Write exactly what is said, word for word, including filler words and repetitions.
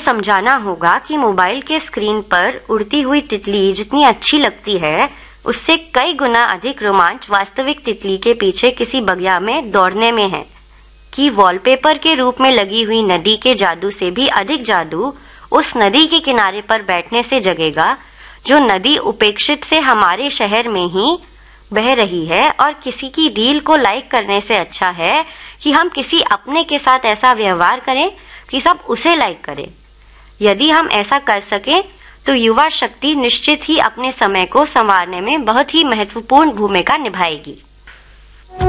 समझाना होगा कि मोबाइल के स्क्रीन पर उड़ती हुई तितली जितनी अच्छी लगती है, उससे कई गुना अधिक रोमांच वास्तविक तितली के पीछे किसी बगिया में दौड़ने में है, कि वॉलपेपर के रूप में लगी हुई नदी के जादू से भी अधिक जादू उस नदी के किनारे पर बैठने से जगेगा, जो नदी उपेक्षित से हमारे शहर में ही बह रही है। और किसी की रील को लाइक करने से अच्छा है कि हम किसी अपने के साथ ऐसा व्यवहार करें कि सब उसे लाइक करें। यदि हम ऐसा कर सकें तो युवा शक्ति निश्चित ही अपने समय को संवारने में बहुत ही महत्वपूर्ण भूमिका निभाएगी।